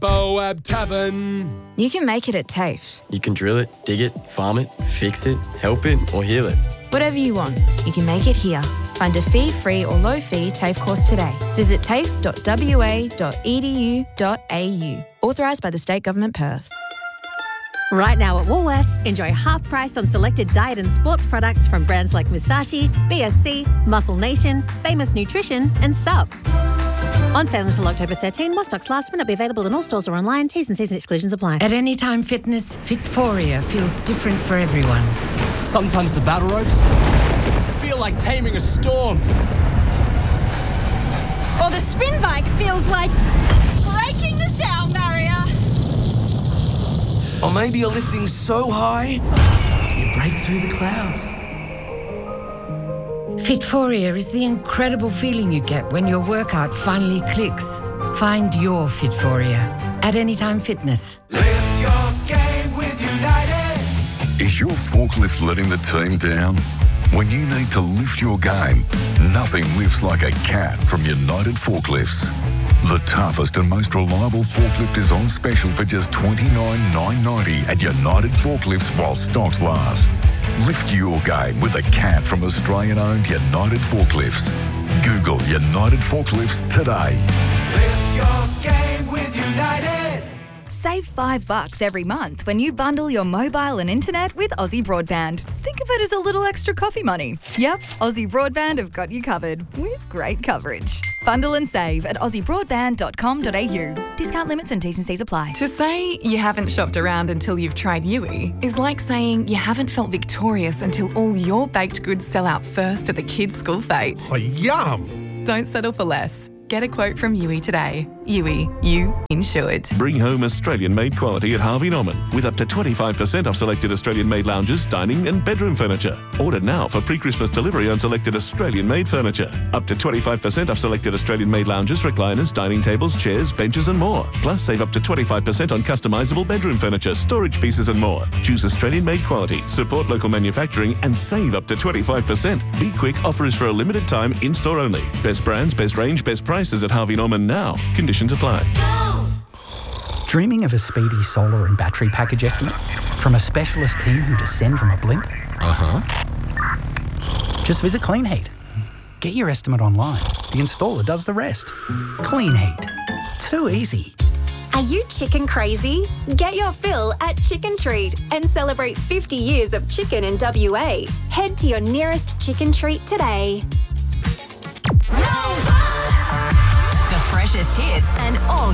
Boab Tavern. You can make it at TAFE. You can drill it, dig it, farm it, fix it, help it or heal it. Whatever you want, you can make it here. Find a fee-free or low-fee TAFE course today. Visit tafe.wa.edu.au. Authorised by the State Government, Perth. Right now at Woolworths, enjoy half price on selected diet and sports products from brands like Musashi, BSC, Muscle Nation, Famous Nutrition and Sup. On sale until October 13, while stocks last, may not be available in all stores or online. T's and C's and exclusions apply. At Anytime Fitness, Fitforia feels different for everyone. Sometimes the battle ropes feel like taming a storm. Or the spin bike feels like breaking the sound barrier. Or maybe you're lifting so high, you break through the clouds. Fitforia is the incredible feeling you get when your workout finally clicks. Find your Fitforia at Anytime Fitness. Lift your game with United. Is your forklift letting the team down? When you need to lift your game, nothing lifts like a cat from United Forklifts. The toughest and most reliable forklift is on special for just $29,990 at United Forklifts while stocks last. Lift your game with a cat from Australian-owned United Forklifts. Google United Forklifts today. Lift your game with United. Save $5 every month when you bundle your mobile and internet with Aussie Broadband. Think of it as a little extra coffee money. Yep, Aussie Broadband have got you covered with great coverage. Bundle and save at aussiebroadband.com.au. Discount limits and T's and C's apply. To say you haven't shopped around until you've tried Yui is like saying you haven't felt victorious until all your baked goods sell out first at the kids' school fete. Oh, yum! Don't settle for less. Get a quote from Yui today. Yui, you insured. Bring home Australian-made quality at Harvey Norman with up to 25% off selected Australian-made lounges, dining and bedroom furniture. Order now for pre-Christmas delivery on selected Australian-made furniture. Up to 25% off selected Australian-made lounges, recliners, dining tables, chairs, benches and more. Plus save up to 25% on customisable bedroom furniture, storage pieces and more. Choose Australian-made quality, support local manufacturing and save up to 25%. Be quick, offer is for a limited time, in-store only. Best brands, best range, best prices at Harvey Norman now. Conditions apply. Dreaming of a speedy solar and battery package estimate from a specialist team who descend from a blimp? Just visit Clean Heat. Get your estimate online. The installer does the rest. Clean Heat. Too easy. Are you chicken crazy? Get your fill at Chicken Treat and celebrate 50 years of chicken in WA. Head to your nearest Chicken Treat today. The freshest hits and all